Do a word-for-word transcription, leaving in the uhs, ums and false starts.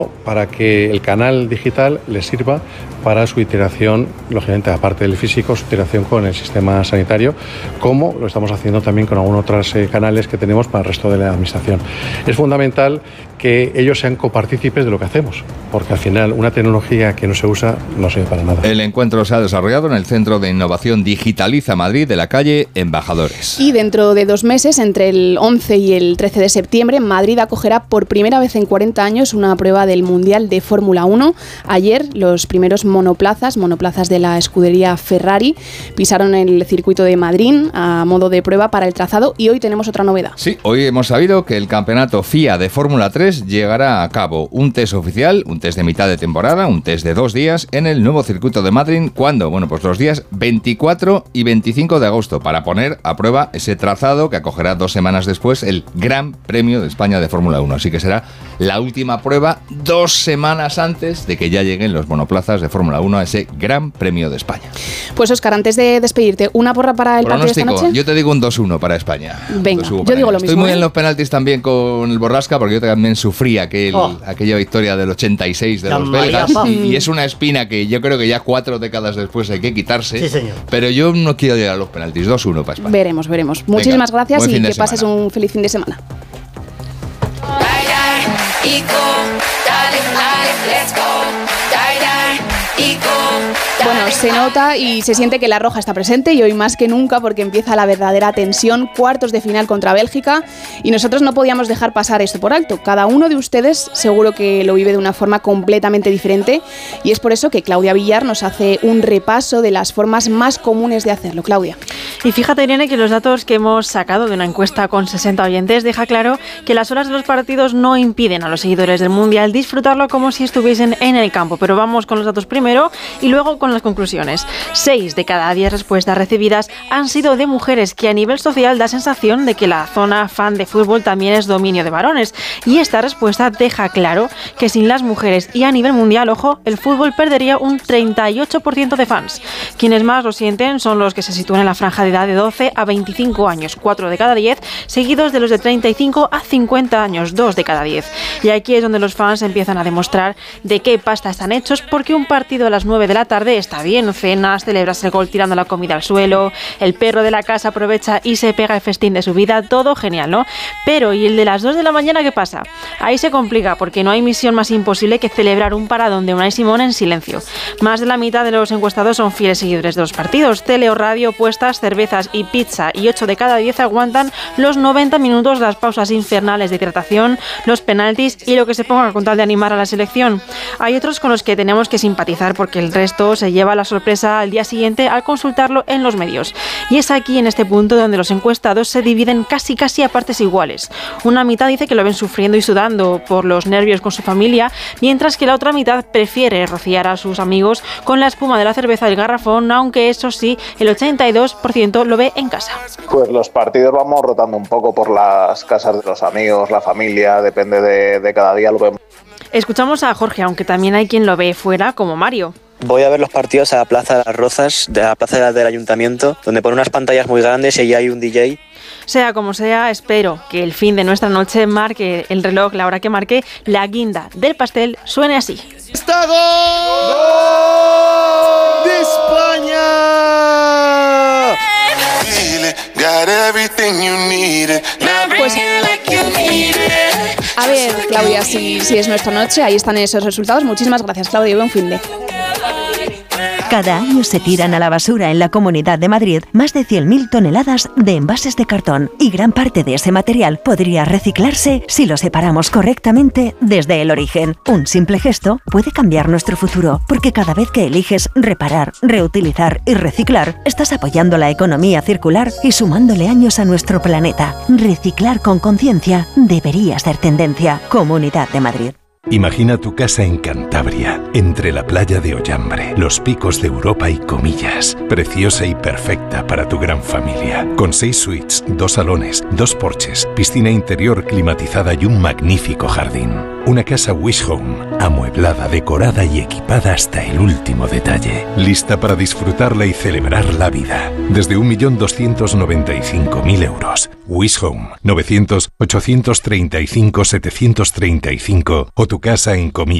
para que el canal digital les sirva para su iteración, lógicamente, aparte del físico, su iteración con el sistema sanitario, como lo estamos haciendo también con algunos otros eh, canales que tenemos para el resto de la administración. Es fundamental que ellos sean copartícipes de lo que hacemos, porque al final una tecnología que no se usa no sirve para nada. El encuentro se ha desarrollado en el Centro de Innovación Digitaliza Madrid de la calle Embajadores. Y dentro de dos meses, entre el once y el trece de septiembre, Madrid acogerá por primera vez en cuarenta años una prueba del Mundial de Fórmula uno. Ayer los primeros monoplazas, monoplazas de la escudería Ferrari, pisaron el circuito de Madrid a modo de prueba para el trazado y hoy tenemos otra novedad. Sí, hoy hemos sabido que el campeonato F I A de Fórmula tres llegará a cabo un test oficial, un test de mitad de temporada, un test de dos días en el nuevo circuito de Madrid. ¿Cuándo? Bueno, pues los días veinticuatro y veinticinco de agosto para poner a prueba ese trazado que acogerá dos semanas después el Gran Premio de España de Fórmula uno. Así que será la última prueba dos semanas antes de que ya lleguen los monoplazas de Fórmula uno a ese Gran Premio de España. Pues Óscar, antes de despedirte, ¿una porra para el partido de esta noche? Yo te digo un dos uno para España. Venga, yo digo lo mismo. Estoy muy ¿eh? en los penaltis también con el Borrasca, porque yo también sufrí aquel, oh. aquella victoria del ochenta y seis de los belgas, y, y es una espina que yo creo que ya cuatro décadas después hay que quitarse. Sí, señor. Pero yo no quiero llegar a los penaltis. dos uno para España. Veremos, veremos. Muchísimas Venga, gracias y que semana. pases un feliz fin de semana. Bueno, se nota y se siente que la roja está presente y hoy más que nunca porque empieza la verdadera tensión, cuartos de final contra Bélgica y nosotros no podíamos dejar pasar esto por alto. Cada uno de ustedes seguro que lo vive de una forma completamente diferente y es por eso que Claudia Villar nos hace un repaso de las formas más comunes de hacerlo. Claudia. Y fíjate, Irene, que los datos que hemos sacado de una encuesta con sesenta oyentes deja claro que las horas de los partidos no impiden a los seguidores del Mundial disfrutarlo como si estuviesen en el campo. Pero vamos con los datos primero y luego con las conclusiones. Seis de cada diez respuestas recibidas han sido de mujeres, que a nivel social da sensación de que la zona fan de fútbol también es dominio de varones. Y esta respuesta deja claro que sin las mujeres y a nivel mundial, ojo, el fútbol perdería un treinta y ocho por ciento de fans. Quienes más lo sienten son los que se sitúan en la franja de edad de doce a veinticinco años, cuatro de cada diez, seguidos de los de treinta y cinco a cincuenta años, dos de cada diez. Y aquí es donde los fans empiezan a demostrar de qué pasta están hechos, porque un partido a las nueve de la tarde está bien, cenas, celebras el gol tirando la comida al suelo, el perro de la casa aprovecha y se pega el festín de su vida, todo genial, ¿no? Pero ¿y el de las dos de la mañana qué pasa? Ahí se complica, porque no hay misión más imposible que celebrar un paradón de Unai Simón en silencio. Más de la mitad de los encuestados son fieles seguidores de los partidos, tele o radio, puestas, cervezas y pizza, y ocho de cada diez aguantan los noventa minutos, las pausas infernales de hidratación, los penaltis y lo que se ponga con tal de animar a la selección. Hay otros con los que tenemos que simpatizar porque el resto se lleva la sorpresa al día siguiente al consultarlo en los medios. Y es aquí, en este punto, donde los encuestados se dividen casi casi a partes iguales. Una mitad dice que lo ven sufriendo y sudando por los nervios con su familia, mientras que la otra mitad prefiere rociar a sus amigos con la espuma de la cerveza del garrafón, aunque eso sí, el ochenta y dos por ciento lo ve en casa. Pues los partidos vamos rotando un poco por las casas de los amigos, la familia, depende de, de cada día lo vemos. Escuchamos a Jorge, aunque también hay quien lo ve fuera, como Mario. Voy a ver los partidos a la Plaza de las Rozas, de la Plaza del Ayuntamiento, donde ponen unas pantallas muy grandes y allí hay un D J. Sea como sea, espero que el fin de nuestra noche marque el reloj, la hora que marque, la guinda del pastel suene así. ¡Está gol! ¡Gol de España! Pues, a ver, Claudia, si, si es nuestra noche, ahí están esos resultados. Muchísimas gracias, Claudia, y buen fin de... Cada año se tiran a la basura en la Comunidad de Madrid más de cien mil toneladas de envases de cartón y gran parte de ese material podría reciclarse si lo separamos correctamente desde el origen. Un simple gesto puede cambiar nuestro futuro, porque cada vez que eliges reparar, reutilizar y reciclar, estás apoyando la economía circular y sumándole años a nuestro planeta. Reciclar con conciencia debería ser tendencia. Comunidad de Madrid. Imagina tu casa en Cantabria, entre la playa de Ollambre, los picos de Europa y Comillas. Preciosa y perfecta para tu gran familia. Con seis suites, dos salones, dos porches, piscina interior climatizada y un magnífico jardín. Una casa Wish Home, amueblada, decorada y equipada hasta el último detalle. Lista para disfrutarla y celebrar la vida. Desde un millón doscientos noventa y cinco mil euros. Wish Home, novecientos, ochocientos treinta y cinco, setecientos treinta y cinco o tu casa en comillas.